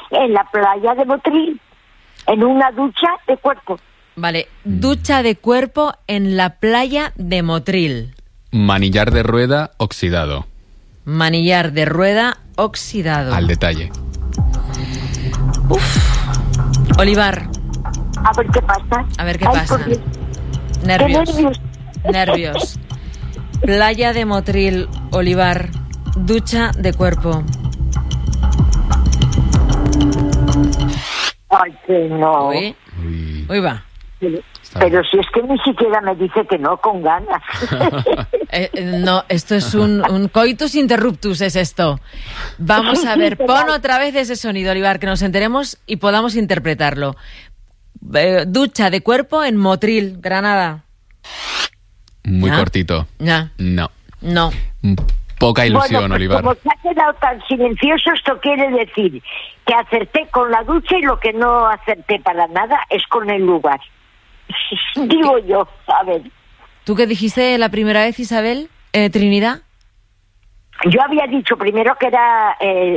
en la playa de Motril, en una ducha de cuerpo. Vale, ducha de cuerpo en la playa de Motril. Manillar de rueda oxidado. Manillar de rueda oxidado. Al detalle. Olivar. A ver qué pasa. A ver qué pasa. Nervios. Nervios. Playa de Motril, Olivar. Ducha de cuerpo. Ay, que no. Uy, va. Pero si es que ni siquiera me dice que no, con ganas. No, esto es un coitus interruptus, es esto. Vamos a ver, pon otra vez ese sonido, Olivar, que nos enteremos y podamos interpretarlo. Ducha de cuerpo en Motril, Granada. Muy cortito. Ya. No. Bueno, Poca ilusión, pues Olivar. como se ha quedado tan silencioso, esto quiere decir que acerté con la ducha y lo que no acerté para nada es con el lugar. Digo yo, a ver. ¿Tú qué dijiste la primera vez, Isabel? ¿Trinidad? Yo había dicho primero que era...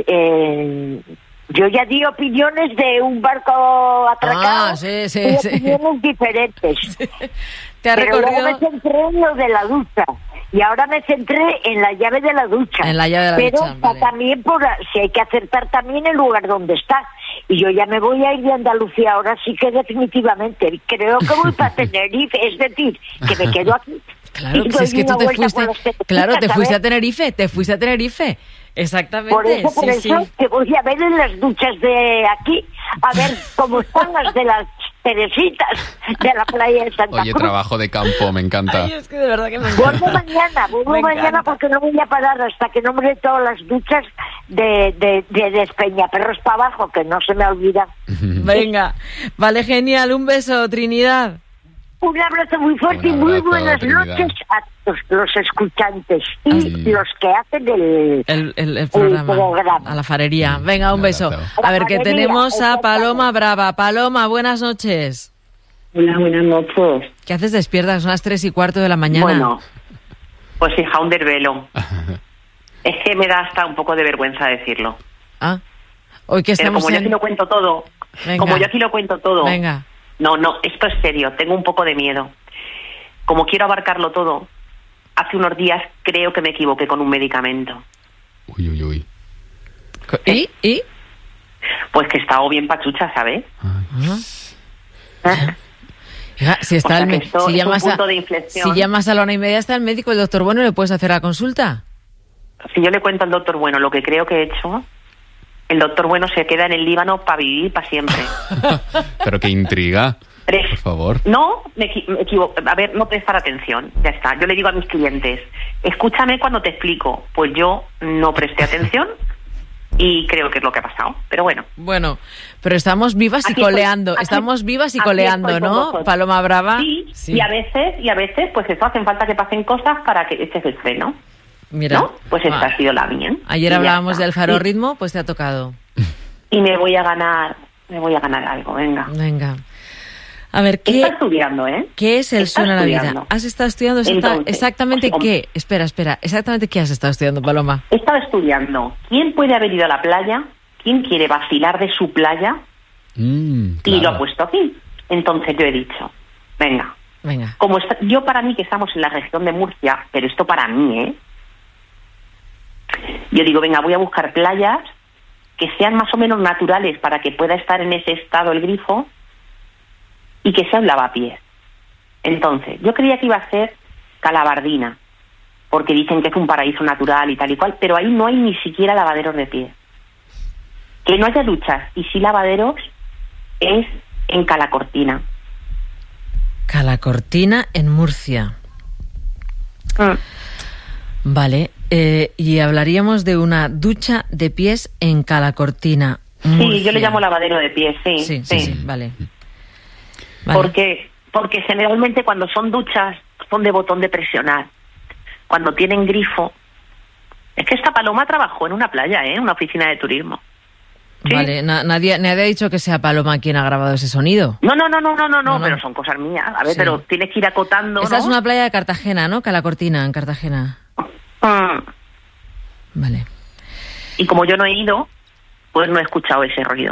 yo ya di opiniones de un barco atracado. Sí. Opiniones diferentes. Sí. ¿Te ha Pero recorrido? luego me centré en lo de la ducha. Y ahora me centré en la llave de la ducha. En la llave de la pero ducha, vale. también si hay que acertar también el lugar donde está. Y yo ya me voy a ir de Andalucía ahora sí que definitivamente. Creo que voy para Tenerife, es decir, que me quedo aquí. Claro, si es que tú te fuiste a Tenerife. Exactamente. Por eso que voy a ver en las duchas de aquí, a ver cómo están las de las Teresitas de la playa de Santa Oye, Cruz. trabajo de campo, me encanta. Ay, es que de verdad que me encanta. Vuelvo mañana porque no voy a parar hasta que no me dé todas las duchas de Despeñaperros para abajo, que no se me olvida. Venga, vale, genial, un beso, Trinidad. Un abrazo muy fuerte y muy buenas noches a los escuchantes y los que hacen el programa, a la farería. Venga, un beso. A ver, que tenemos a Paloma Brava. Paloma, buenas noches. Hola, buenas noches. ¿Qué haces despierta? Son las 3:15 de la mañana. Bueno, pues hija, un desvelo. Es que me da hasta un poco de vergüenza decirlo. Hoy que estamos yo aquí lo cuento todo. Venga. No, esto es serio, tengo un poco de miedo. Como quiero abarcarlo todo, hace unos días creo que me equivoqué con un medicamento. Uy. ¿Y? Pues que he estado bien pachucha, ¿sabes? Si está si llamas a la 1:30 está el médico, el doctor Bueno, ¿le puedes hacer la consulta? Si yo le cuento al doctor Bueno lo que creo que he hecho, el doctor Bueno se queda en el Líbano para vivir para siempre. Pero qué intriga, por favor. No, me equivoco. A ver, no prestar atención, ya está. Yo le digo a mis clientes, escúchame cuando te explico. Pues yo no presté atención y creo que es lo que ha pasado. Pero bueno. Bueno, pero estamos vivas y coleando. Estamos vivas y coleando, ¿no, Paloma Brava? Sí. Y a veces, pues eso, hacen falta que pasen cosas para que eches el freno. Mira, ¿no? Pues esta ha sido la mía. Ayer hablábamos del farorritmo, pues te ha tocado. Y me voy a ganar algo, venga. A ver, ¿qué estás estudiando, ¿Qué es el sueño a la vida? ¿Has estado estudiando exactamente qué? Espera, ¿exactamente qué has estado estudiando, Paloma? He estado estudiando quién puede haber ido a la playa, quién quiere vacilar de su playa, y lo ha puesto aquí. Entonces yo he dicho, venga. Como yo para mí que estamos en la región de Murcia, pero esto para mí, yo digo, venga, voy a buscar playas que sean más o menos naturales para que pueda estar en ese estado el grifo y que sea un lavapiés. Entonces, yo creía que iba a ser Calabardina, porque dicen que es un paraíso natural y tal y cual, pero ahí no hay ni siquiera lavaderos de pies. Que no haya duchas y sí lavaderos es en Calacortina. Calacortina, en Murcia. Vale, y hablaríamos de una ducha de pies en Calacortina, Murcia. Sí, yo le llamo lavadero de pies, sí. Sí, vale. Porque generalmente cuando son duchas son de botón de presionar. Cuando tienen grifo... Es que esta Paloma trabajó en una playa, en una oficina de turismo. ¿Sí? Vale, nadie ha dicho que sea Paloma quien ha grabado ese sonido. No, pero son cosas mías. A ver, pero tienes que ir acotando, Esta es una playa de Cartagena, ¿no? Calacortina, en Cartagena. Vale. Y como yo no he ido, pues no he escuchado ese ruido.